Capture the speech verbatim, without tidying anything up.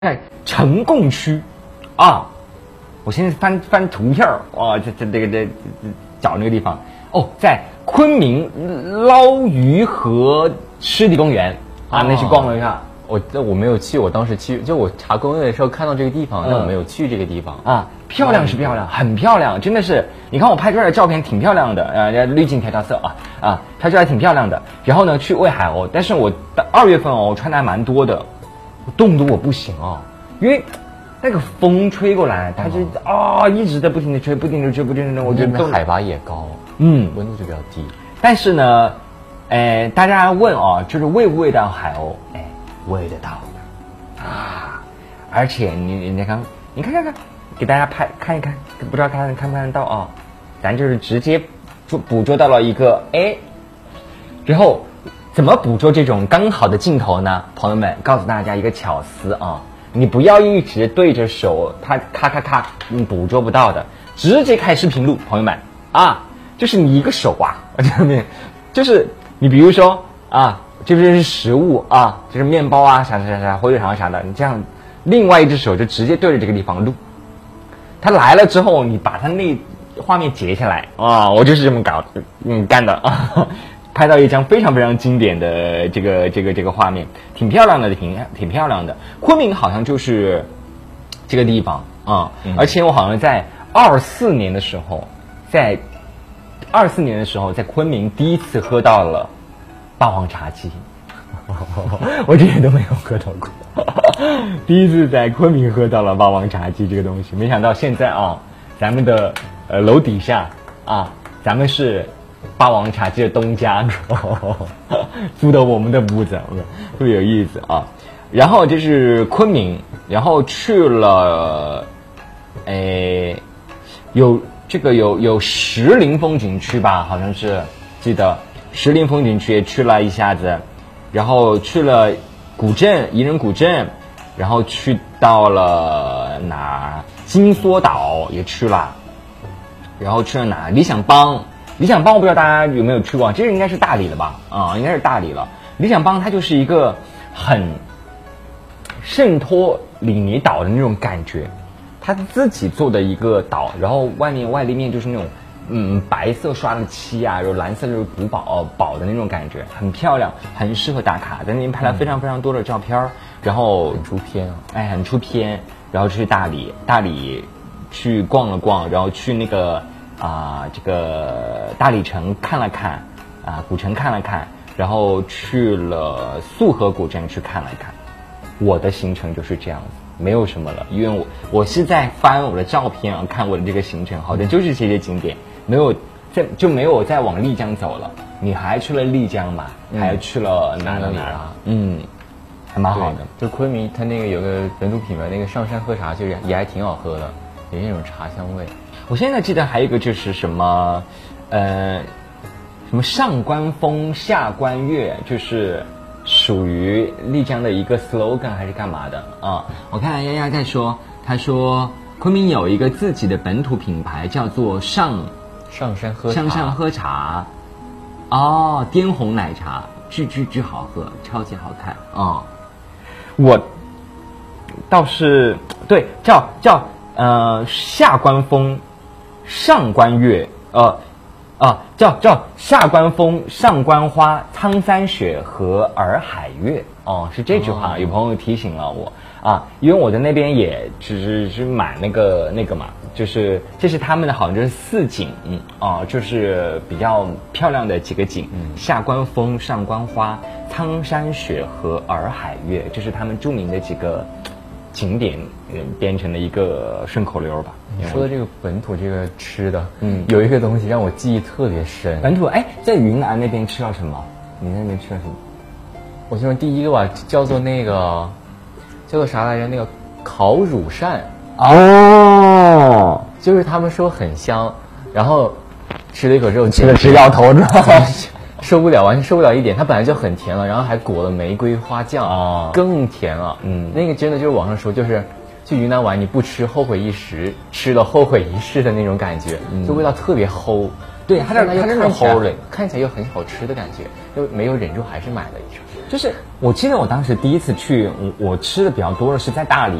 在呈贡区啊，我现在翻翻图片儿，哇，这这这个这找那个地方哦，在昆明捞鱼河湿地公园啊，那是逛了一下。 我我没有去，我当时去就我查攻略的时候看到这个地方，但我没有去这个地方啊。漂亮是漂亮，很漂亮，真的是。你看我拍出来的照片挺漂亮的，呃，滤镜调调色啊啊，拍出来挺漂亮的。然后呢，去喂海鸥，但是我二月份哦，我穿的还蛮多的，冻得我不行哦，因为那个风吹过来，它就啊、哦、一直在不停的吹，不停的吹，不停的吹，我觉得海拔也高， 嗯， 温度就比较低。 但是呢，哎，大家问哦，就是喂不喂到海鸥？哎，喂得到的啊！而且你你看，你看看看，给大家拍看一看，不知道看看不看得到啊？咱就是直接捉捕捉到了一个哎，然后怎么捕捉这种刚好的镜头呢？朋友们，告诉大家一个巧思啊！你不要一直对着手，它咔咔咔，你捕捉不到的，直接开视频录，朋友们啊，就是你一个手啊，这面就是你比如说啊，这边是食物啊，就是面包啊，啥啥啥啥，火腿肠啥的，你这样，另外一只手就直接对着这个地方录，它来了之后，你把它那画面截下来啊，我就是这么搞，嗯，干的啊。拍到一张非常非常经典的这个这个这个画面，挺漂亮的，挺挺漂亮的。昆明好像就是这个地方啊、嗯，而且我好像在二四年的时候，在二四年的时候，在昆明第一次喝到了霸王茶姬，我之前都没有喝到过，第一次在昆明喝到了霸王茶姬这个东西，没想到现在啊，咱们的呃楼底下啊，咱们是霸王茶姬的东家租的我们的屋子，特别有意思啊。然后就是昆明，然后去了，诶，有这个有有石林风景区吧，好像是记得石林风景区也去了一下子，然后去了古镇宜人古镇，然后去到了哪儿金梭岛也去了，然后去了哪理想邦。理想邦我不知道大家有没有去过，这个应该是大理了吧？啊、嗯，应该是大理了。理想邦它就是一个很圣托里尼岛的那种感觉，它自己做的一个岛，然后外面外立面就是那种嗯白色刷的漆啊，然后蓝色就是古堡堡的那种感觉，很漂亮，很适合打卡，在那边拍了非常非常多的照片，然后很出片啊， 哎，很出片。然后去大理，大理去逛了逛，然后去那个。啊、呃，这个大理城看了看，啊、呃，古城看了看，然后去了束河古镇去看了看。我的行程就是这样子，没有什么了，因为我我是在翻我的照片啊，看我的这个行程，好的就是这些景点，没有再就没有再往丽江走了。你还去了丽江嘛？嗯、还去了哪了哪啊？嗯，还蛮好的。 就昆明，它那个有个本土品牌，那个上山喝茶，就也还挺好喝的，有那种茶香味。 我现在记得还有一个就是什么，呃，什么上官风下官月，就是属于丽江的一个 slogan 还是干嘛的啊？我看丫丫在说，她说昆明有一个自己的本土品牌叫做上上山喝茶上山喝茶，哦，滇红奶茶，巨巨巨好喝，超级好看啊、嗯！我倒是对叫叫呃下官风。上官月，呃，啊，叫叫下官风，上官花，苍山雪和洱海月，哦，是这句话。哦、有朋友提醒了我啊，因为我在那边也只是是买那个那个嘛，就是这是他们的好像就是四景，嗯，哦，就是比较漂亮的几个景，嗯、下官风、上官花、苍山雪和洱海月，这是他们著名的几个景点，编成了一个顺口溜吧。 你说的这个本土这个吃的，嗯，有一个东西让我记忆特别深。 本土哎，在云南那边吃了什么？你那边吃了什么？ 我先说第一个吧，叫做那个叫做啥来着？那个烤乳扇。 哦， 就是他们说很香，然后吃了一口之后， 吃了直摇头，知道吗？ 受不了，完全受不了一点。它本来就很甜了，然后还裹了玫瑰花酱， 哦， 更甜了。嗯，那个真的就是网上说，就是去云南玩你不吃后悔一时，吃了后悔一世的那种感觉，嗯、就味道特别齁。 对，它这它真的齁的，看起来又很好吃的感觉，就没有忍住还是买了一串。 就是我记得我当时第一次去，我我吃的比较多的是在大理。